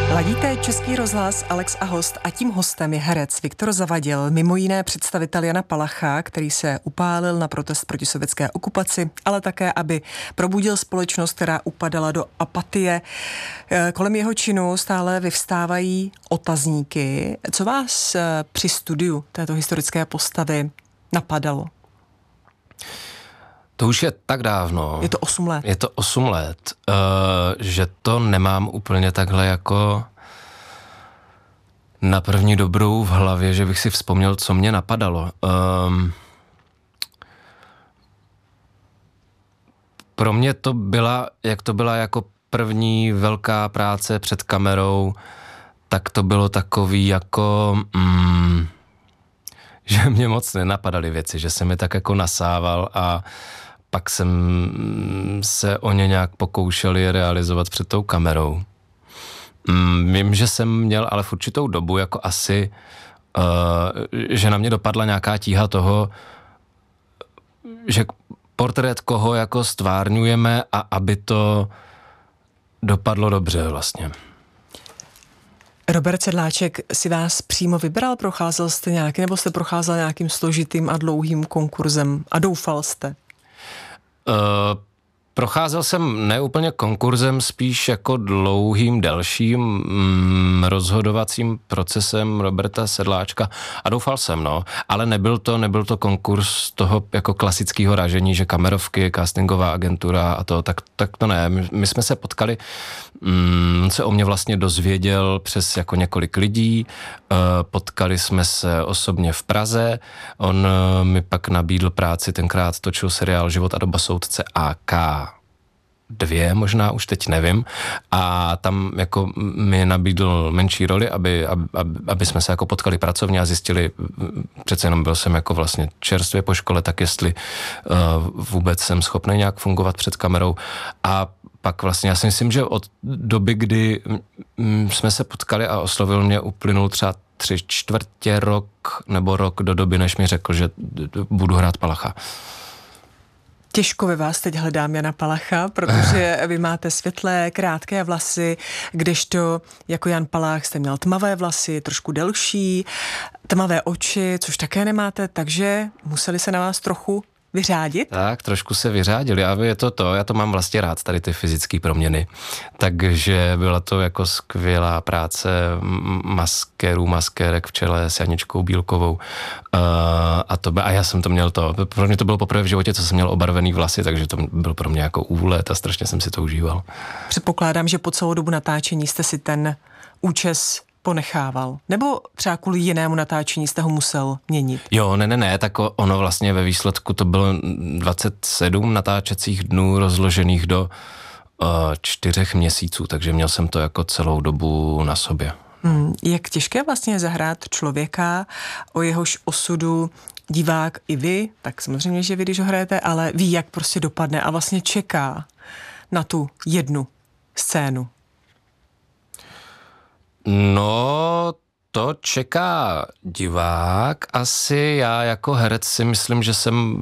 Ladíte Český rozhlas, Alex a host, a tím hostem je herec Viktor Zavadil, mimo jiné představitel Jana Palacha, který se upálil na protest proti sovětské okupaci, ale také, aby probudil společnost, která upadala do apatie. Kolem jeho činu stále vyvstávají otazníky. Co vás při studiu této historické postavy napadalo? To už je tak dávno. Je to 8 let. Je to 8 let, že to nemám úplně takhle jako na první dobrou v hlavě, že bych si vzpomněl, co mě napadalo. Pro mě to byla jako první velká práce před kamerou, tak to bylo takový jako... že mě moc nenapadaly věci, že jsem je tak jako nasával a pak jsem se o ně nějak pokoušel je realizovat před tou kamerou. Vím, že jsem měl ale v určitou dobu jako asi, že na mě dopadla nějaká tíha toho, že portrét koho jako stvárňujeme a aby to dopadlo dobře vlastně. Robert Sedláček si vás přímo vybral? Procházel jste nějaký, nebo jste procházel nějakým složitým a dlouhým konkurzem a doufal jste? Procházel jsem ne úplně konkurzem, spíš jako dlouhým, delším rozhodovacím procesem Roberta Sedláčka a doufal jsem, ale nebyl to konkurs toho jako klasického ražení, že kamerovky, castingová agentura a to, tak to ne. My jsme se potkali, on se o mě vlastně dozvěděl přes jako několik lidí, potkali jsme se osobně v Praze, on mi pak nabídl práci, tenkrát točil seriál Život a doba soudce AK2, možná už teď nevím, a tam jako mi nabídl menší roli, aby jsme se jako potkali pracovně a zjistili, přece jenom byl jsem jako vlastně čerstvě po škole, tak jestli vůbec jsem schopný nějak fungovat před kamerou. A pak vlastně já si myslím, že od doby, kdy jsme se potkali a oslovil mě, uplynul třeba 3/4 rok nebo rok do doby, než mi řekl, že budu hrát Palacha. Těžko ve vás teď hledám Jana Palacha, protože vy máte světlé, krátké vlasy, kdežto jako Jan Palach jste měl tmavé vlasy, trošku delší, tmavé oči, což také nemáte, takže museli se na vás trochu vyřádit? Tak, trošku se vyřádili a já to mám vlastně rád, tady ty fyzické proměny. Takže byla to jako skvělá práce maskérek v čele s Janičkou Bílkovou. A já jsem to měl pro mě to bylo poprvé v životě, co jsem měl obarvený vlasy, takže to byl pro mě jako úlet a strašně jsem si to užíval. Předpokládám, že po celou dobu natáčení jste si ten účes ponechával? Nebo třeba kvůli jinému natáčení jste ho musel měnit? Jo, ne, tak ono vlastně ve výsledku to bylo 27 natáčecích dnů rozložených do 4 měsíců, takže měl jsem to jako celou dobu na sobě. Jak těžké vlastně zahrát člověka, o jehož osudu divák i vy, tak samozřejmě, že vy, když ho hrajete, ale ví, jak prostě dopadne a vlastně čeká na tu jednu scénu? No, to čeká divák. Asi já jako herec si myslím, že jsem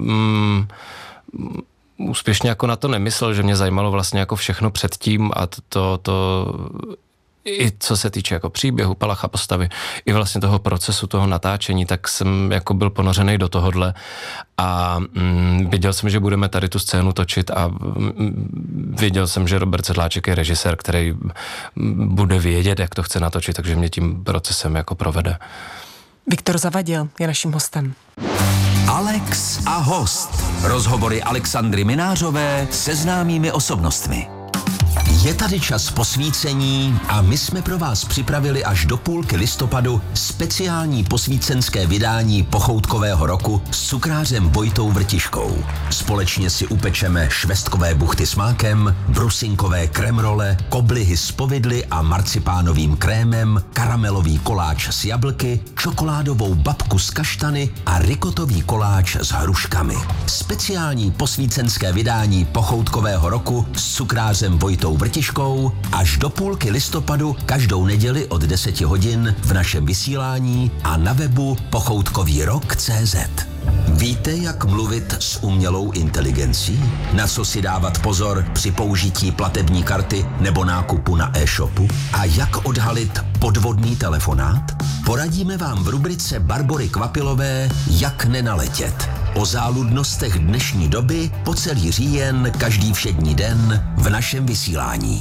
úspěšně jako na to nemyslel, že mě zajímalo vlastně jako všechno předtím a to i co se týče jako příběhu, Palacha, postavy, i vlastně toho procesu, toho natáčení, tak jsem jako byl ponořený do tohodle a věděl jsem, že budeme tady tu scénu točit a věděl jsem, že Robert Sedláček je režisér, který bude vědět, jak to chce natočit, takže mě tím procesem jako provede. Viktor Zavadil je naším hostem. Alex a host. Rozhovory Alexandry Minářové se známými osobnostmi. Je tady čas posvícení a my jsme pro vás připravili až do půlky listopadu speciální posvícenské vydání pochoutkového roku s cukrářem Vojtou Vrtiškou. Společně si upečeme švestkové buchty s mákem, brusinkové kremrole, koblihy s povidly a marcipánovým krémem, karamelový koláč s jablky, čokoládovou babku s kaštany a rikotový koláč s hruškami. Speciální posvícenské vydání pochoutkového roku s cukrářem Vojtou Vrtiškou Vrtiškou až do půlky listopadu každou neděli od 10 hodin v našem vysílání a na webu pochoutkovýrok.cz. Víte, jak mluvit s umělou inteligencí? Na co si dávat pozor při použití platební karty nebo nákupu na e-shopu? A jak odhalit podvodný telefonát? Poradíme vám v rubrice Barbory Kvapilové Jak nenaletět. O záludnostech dnešní doby po celý říjen každý všední den v našem vysílání.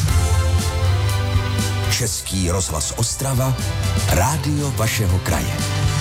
Český rozhlas Ostrava, rádio vašeho kraje.